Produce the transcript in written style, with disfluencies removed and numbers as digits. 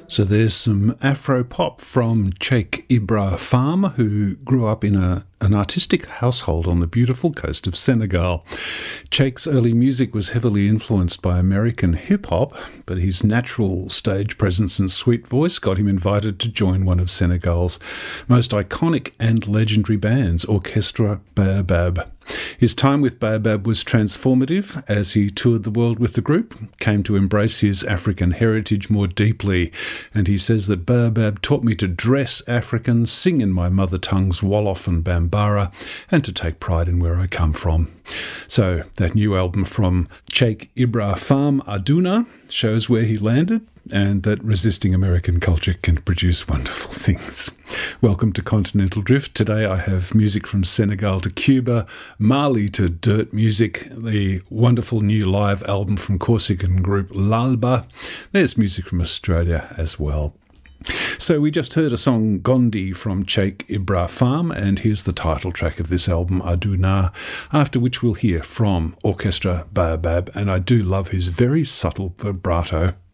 So there's some Afro-pop from Cheikh Ibra Farm, who grew up in an artistic household on the beautiful coast of Senegal. Cheikh's early music was heavily influenced by American hip-hop, but his natural stage presence and sweet voice got him invited to join one of Senegal's most iconic and legendary bands, Orchestra Baobab. His time with Baobab was transformative as he toured the world with the group, came to embrace his African heritage more deeply, and he says that Baobab taught me to dress African, sing in my mother tongues Wolof and Bambara, and to take pride in where I come from. So that new album from Cheikh Ibra Farm, Aduna, shows where he landed and that resisting American culture can produce wonderful things. Welcome to Continental Drift. Today I have music from Senegal to Cuba, Mali to dirt music, the wonderful new live album from Corsican group L'Alba. There's music from Australia as well. So we just heard a song Gondi from Cheikh Ibra Farm, and here's the title track of this album, Aduna, after which we'll hear from Orchestra Baobab, and I do love his very subtle vibrato.